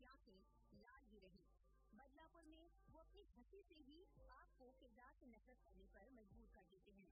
की आंखें लाल ही रही। बदलापुर में वो अपनी हंसी से ही आपको किरदार से नफरत करने पर मजबूर कर देते हैं।